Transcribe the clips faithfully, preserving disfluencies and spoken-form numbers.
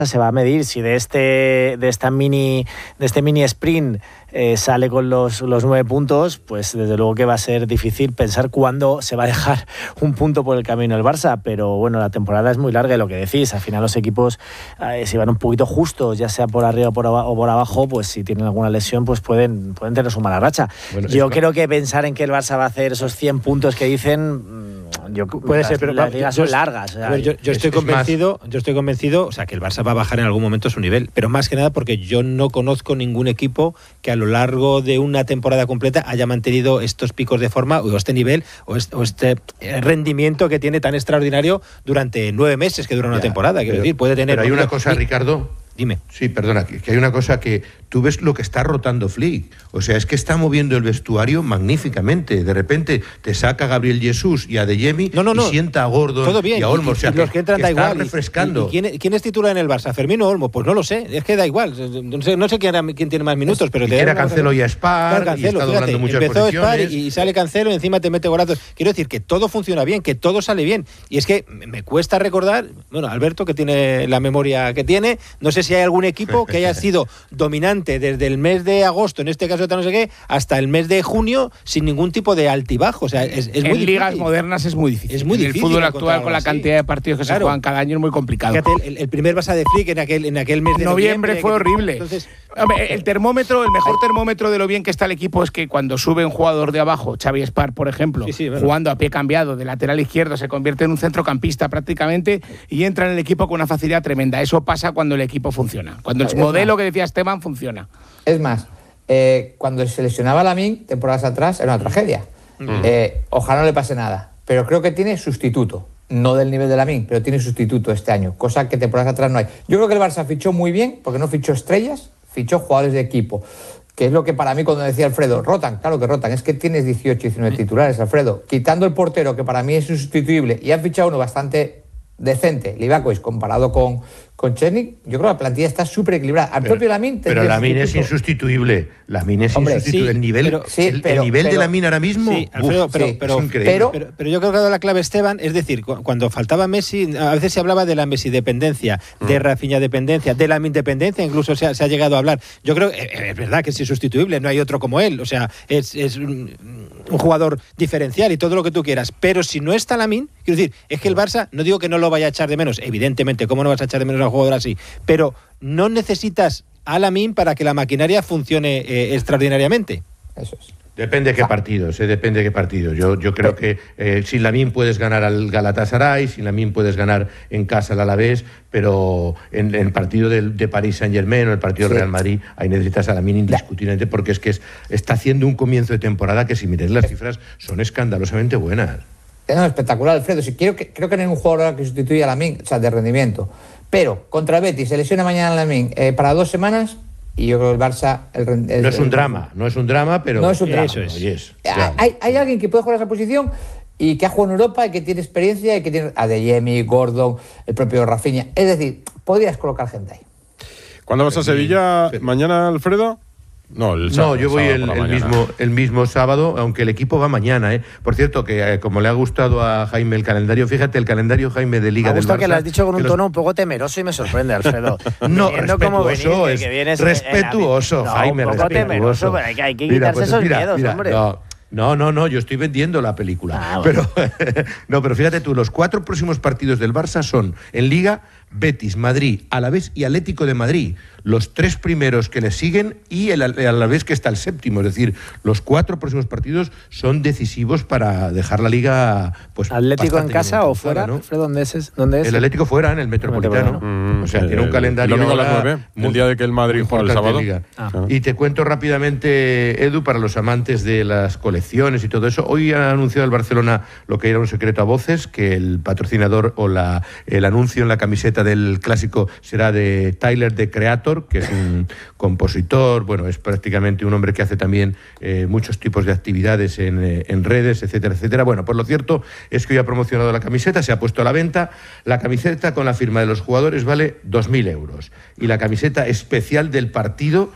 se va a medir si de este de esta mini de este mini sprint eh, sale con los, los nueve puntos, pues desde luego que va a ser difícil pensar cuándo se va a dejar un punto por el camino el Barça, pero bueno, la temporada es muy larga y lo que decís, al final los equipos eh, si van un poquito justos, ya sea por arriba o por, abajo, o por abajo, pues si tienen alguna lesión, pues pueden, pueden tener su mala racha. Bueno, yo creo que... que pensar en que el Barça va a hacer esos cien puntos que dicen, yo, puede ser, pero las ligas son largas. O sea, ver, yo, yo estoy es, convencido, es yo estoy convencido, o sea, que el Barça va a bajar en algún momento su nivel, pero más que nada porque yo no conozco ningún equipo que a lo largo de una temporada completa haya mantenido estos picos de forma o este nivel o este, o este rendimiento que tiene tan extraordinario durante nueve meses que dura una ya, temporada. Quiero pero, decir, puede tener. Pero hay una cosa, Ricardo. Dime. Sí, perdona, que, que hay una cosa que tú ves lo que está rotando Flick. O sea, es que está moviendo el vestuario magníficamente. De repente te saca a Gabriel Jesús y a Adeyemi no, no, no. y sienta a Gordon Todo bien. y a Olmo. Y, o sea, y los que entran que da está igual. refrescando. ¿Y, y quién, quién es titular en el Barça? ¿Fermín o Olmo? Pues no lo sé. Es que da igual. No sé, no sé quién, era, quién tiene más minutos, pero... Y era Cancelo y a Spar, claro, Cancelo, y está doblando fíjate, muchas empezó posiciones. Spar y, y sale Cancelo y encima te mete golazos. Quiero decir que todo funciona bien, que todo sale bien. Y es que me cuesta recordar, bueno, Alberto, que tiene la memoria que tiene, no sé si hay algún equipo que haya sido dominante desde el mes de agosto, en este caso no sé qué, hasta el mes de junio sin ningún tipo de altibajo. O sea, es, es en muy ligas difícil. modernas es muy difícil. Es muy difícil. El fútbol actual, con la cantidad de partidos que claro. se juegan cada año, es muy complicado. Fíjate, el, el primer Barça de Flick en aquel, en aquel mes de noviembre, noviembre fue que, horrible. Entonces, Hombre, el termómetro, el mejor termómetro de lo bien que está el equipo es que cuando sube un jugador de abajo, Xavi Spar, por ejemplo, sí, sí, bueno. jugando a pie cambiado de lateral izquierdo, se convierte en un centrocampista prácticamente y entra en el equipo con una facilidad tremenda. Eso pasa cuando el equipo funciona, cuando el modelo que decía Esteban funciona. Es más, eh, cuando se lesionaba Lamine temporadas atrás era una tragedia. Mm. Eh, ojalá no le pase nada, pero creo que tiene sustituto. No del nivel de Lamine, pero tiene sustituto este año, cosa que temporadas atrás no hay. Yo creo que el Barça fichó muy bien, porque no fichó estrellas, fichó jugadores de equipo, que es lo que para mí cuando decía Alfredo, rotan, claro que rotan, es que tienes dieciocho, diecinueve titulares, Alfredo, quitando el portero, que para mí es insustituible, y han fichado uno bastante decente, Livakovic, comparado con, con Černý, yo creo que la plantilla está súper equilibrada. Al pero, propio Lamine... Pero Lamine es insustituible. Lamine es Hombre, insustituible. Sí, el nivel, pero, sí, el, pero, el nivel pero, de Lamine ahora mismo... Sí, Alfredo, uf, pero, sí, pero, es increíble. Pero, pero, pero yo creo que ha dado la clave Esteban, es decir, cuando faltaba Messi, a veces se hablaba de la Messi-dependencia, mm. de Rafinha-dependencia, de Lamine-dependencia, incluso se ha, se ha llegado a hablar. Yo creo que es verdad que es insustituible, no hay otro como él, o sea, es, es un, un jugador diferencial y todo lo que tú quieras, pero si no está Lamine, quiero decir, es que el Barça, no digo que no lo vaya a echar de menos, evidentemente, ¿cómo no vas a echar de menos a un jugador así? Pero no necesitas a Lamine para que la maquinaria funcione eh, extraordinariamente. Eso es. Depende de qué partidos, eh, depende de qué partidos. Yo, yo creo que eh, sin Lamine puedes ganar al Galatasaray, sin Lamine puedes ganar en casa al Alavés, pero en, en el partido del, de París Saint-Germain o el partido del sí. Real Madrid, ahí necesitas a Lamine indiscutiblemente porque es que es, está haciendo un comienzo de temporada que si miras las cifras son escandalosamente buenas. No, espectacular, Alfredo. Si quiero que, creo que no hay un jugador que sustituya a Lamine, o sea, de rendimiento. Pero contra el Betis se lesiona mañana a Lamine eh, para dos semanas y yo creo que el Barça... El, el, no es un el, drama, no es un drama, pero... No es un drama. Eso es. Yes, claro. hay, hay alguien que puede jugar esa posición y que ha jugado en Europa y que tiene experiencia y que tiene Adeyemi, Gordon, el propio Rafinha. Es decir, podrías colocar gente ahí. ¿Cuándo vas a Sevilla? Sí. ¿Mañana, Alfredo? No, el sábado, no, yo voy el, el, mismo, el mismo sábado, aunque el equipo va mañana. ¿eh? Por cierto, que eh, como le ha gustado a Jaime el calendario, fíjate, el calendario, Jaime, de Liga del Barça... Me gusta que lo has dicho con un tono los... un poco temeroso y me sorprende, Alfredo. no, respetuoso, venir, es que vienes respetuoso, en la... no, Jaime, un poco respetuoso. Temeroso, pero hay que, hay que mira, quitarse pues, esos mira, miedos, mira, hombre. No. No, no, no, yo estoy vendiendo la película. Ah, bueno. Pero no, pero fíjate tú, los cuatro próximos partidos del Barça son en Liga, Betis, Madrid, Alavés y Atlético de Madrid. Los tres primeros que le siguen y el Alavés que está el séptimo. Es decir, los cuatro próximos partidos son decisivos para dejar la Liga. Pues, ¿Atlético en casa o fuera? ¿no? ¿Dónde es? ¿Dónde es? El Atlético fuera, en el Metropolitano. Mm, o sea, el, tiene un calendario. El domingo a las nueve, el día de que el Madrid juega el sábado. Ah. Y te cuento rápidamente, Edu, para los amantes de las colecciones y todo eso. Hoy ha anunciado el Barcelona lo que era un secreto a voces, que el patrocinador o la, el anuncio en la camiseta del clásico será de Tyler, the Creator, que es un compositor, bueno, es prácticamente un hombre que hace también eh, muchos tipos de actividades en, eh, en redes, etcétera, etcétera. Bueno, pues lo cierto es que hoy ha promocionado la camiseta, se ha puesto a la venta. La camiseta con la firma de los jugadores vale dos mil euros. Y la camiseta especial del partido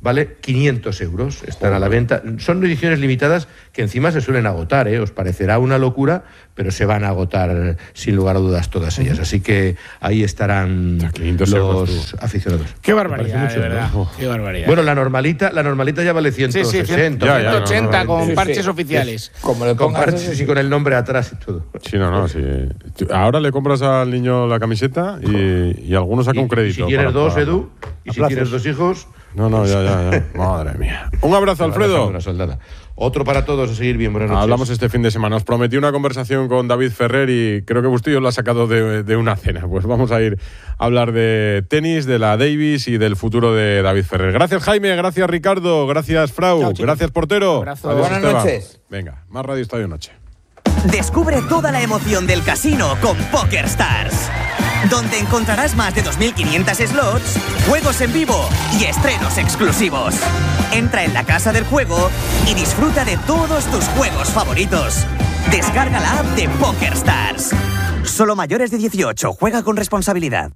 vale quinientos euros. Están a la venta. Son ediciones limitadas que encima se suelen agotar, ¿eh? Os parecerá una locura, pero se van a agotar sin lugar a dudas todas ellas. Así que ahí estarán los euros, aficionados. Qué barbaridad, de verdad. ¿No? Qué barbaridad. Bueno, la normalita, la normalita ya vale ciento sesenta. Sí, sí, ciento ochenta con sí, parches sí. oficiales. Es, como le con parches y con el nombre atrás y todo. Sí, no, no, sí. Ahora le compras al niño la camiseta y, y algunos saca un crédito. Y si tienes dos, Edu, y si tienes dos hijos... No, no, ya, ya, ya. Madre mía. Un abrazo, Alfredo. Una soldada. Otro para todos, a seguir bien. Buenas noches. Hablamos este fin de semana. Os prometí una conversación con David Ferrer y creo que Bustillo lo ha sacado de, de una cena. Pues vamos a ir a hablar de tenis, de la Davis y del futuro de David Ferrer. Gracias, Jaime. Gracias, Ricardo. Gracias, Frau. Chao, gracias, portero. Adiós, Buenas Esteban. noches. Venga, más Radio Estadio Noche. Descubre toda la emoción del casino con PokerStars, donde encontrarás más de dos mil quinientos slots, juegos en vivo y estrenos exclusivos. Entra en la casa del juego y disfruta de todos tus juegos favoritos. Descarga la app de PokerStars. Solo mayores de dieciocho. Juega con responsabilidad.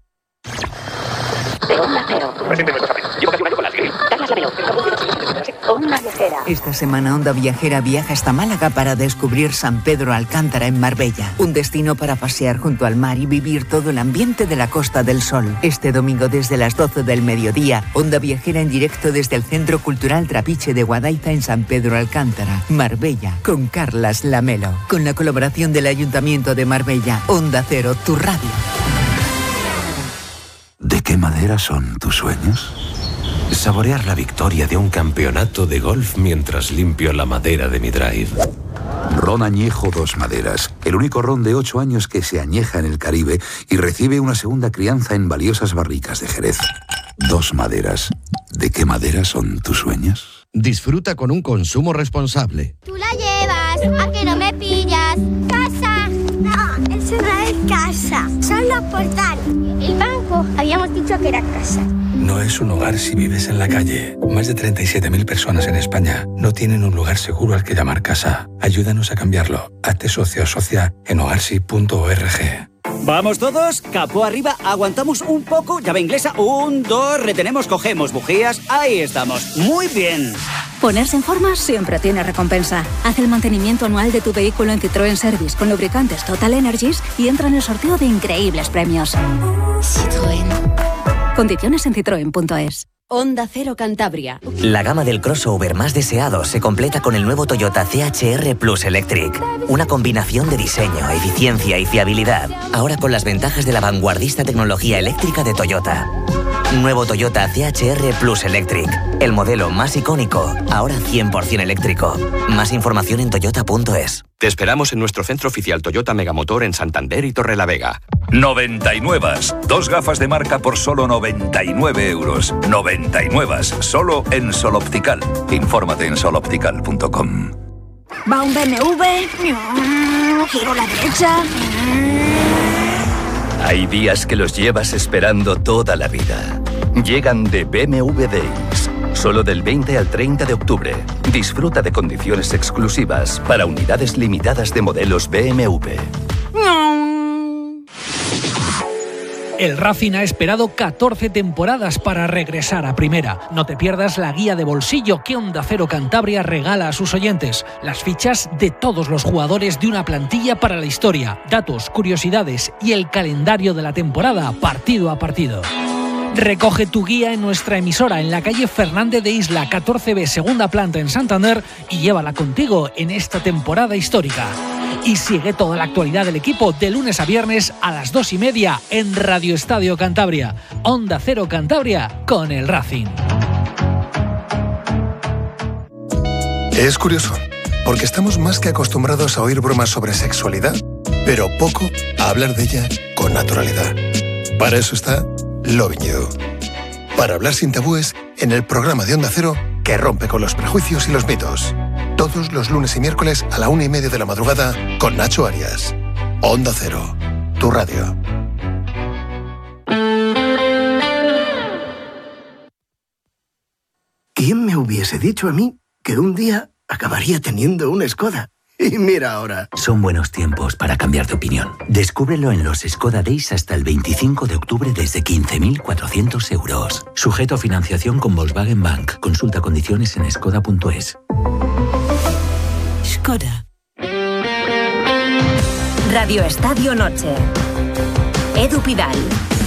Onda Cero. Llevo casi un año con las Green. Douglas Lamelo. Onda Viajera. Esta semana Onda Viajera viaja hasta Málaga para descubrir San Pedro Alcántara en Marbella. Un destino para pasear junto al mar y vivir todo el ambiente de la Costa del Sol. Este domingo desde las doce del mediodía, Onda Viajera en directo desde el Centro Cultural Trapiche de Guadaiza en San Pedro Alcántara, Marbella, con Carlas Lamelo. Con la colaboración del Ayuntamiento de Marbella. Onda Cero, tu radio. ¿De qué madera son tus sueños? Saborear la victoria de un campeonato de golf mientras limpio la madera de mi drive. Ron Añejo Dos Maderas, el único ron de ocho años que se añeja en el Caribe y recibe una segunda crianza en valiosas barricas de Jerez. Dos Maderas. ¿De qué madera son tus sueños? Disfruta con un consumo responsable. Tú la llevas, a que no me pillas. ¡Casa! No, eso no es casa, son los portales. El banco, habíamos dicho que era casa. No es un hogar si vives en la calle. Más de treinta y siete mil personas en España no tienen un lugar seguro al que llamar casa. Ayúdanos a cambiarlo. Hazte socio o socia en hogarsi punto org. ¿Vamos todos? Capó arriba, aguantamos un poco, llave inglesa, un, dos, retenemos, cogemos bujías, ahí estamos, muy bien. Ponerse en forma siempre tiene recompensa. Haz el mantenimiento anual de tu vehículo en Citroën Service con lubricantes Total Energies y entra en el sorteo de increíbles premios. Citroën. Condiciones en citroen punto es. Onda Cero Cantabria. La gama del crossover más deseado se completa con el nuevo Toyota C H R Plus Electric. Una combinación de diseño, eficiencia y fiabilidad. Ahora con las ventajas de la vanguardista tecnología eléctrica de Toyota. Nuevo Toyota C H R Plus Electric. El modelo más icónico, ahora cien por ciento eléctrico. Más información en toyota punto es. Te esperamos en nuestro centro oficial Toyota Megamotor en Santander y Torrelavega. noventa y nueve. Dos gafas de marca por solo noventa y nueve euros. noventa y nueve. Solo en Sol Optical. Infórmate en sol optical punto com. Va un B M W. Giro a la derecha. Hay días que los llevas esperando toda la vida. Llegan de B M W Days. Solo del veinte al treinta de octubre. Disfruta de condiciones exclusivas para unidades limitadas de modelos B M W. El Racing ha esperado catorce temporadas para regresar a Primera. No te pierdas la guía de bolsillo que Onda Cero Cantabria regala a sus oyentes. Las fichas de todos los jugadores de una plantilla para la historia, datos, curiosidades y el calendario de la temporada, partido a partido. Recoge tu guía en nuestra emisora en la calle Fernández de Isla catorce B, segunda planta en Santander, y llévala contigo en esta temporada histórica. Y sigue toda la actualidad del equipo de lunes a viernes a las dos y media en Radio Estadio Cantabria. Onda Cero Cantabria con el Racing. Es curioso, porque estamos más que acostumbrados a oír bromas sobre sexualidad, pero poco a hablar de ella con naturalidad. Para eso está Loving You. Para hablar sin tabúes en el programa de Onda Cero que rompe con los prejuicios y los mitos. Todos los lunes y miércoles a la una y media de la madrugada con Nacho Arias. Onda Cero, tu radio. ¿Quién me hubiese dicho a mí que un día acabaría teniendo una Skoda? Y mira ahora. Son buenos tiempos para cambiar de opinión. Descúbrelo en los Skoda Days hasta el veinticinco de octubre desde quince mil cuatrocientos euros. Sujeto a financiación con Volkswagen Bank. Consulta condiciones en skoda punto es. Skoda. Radio Estadio Noche. Edu Pidal.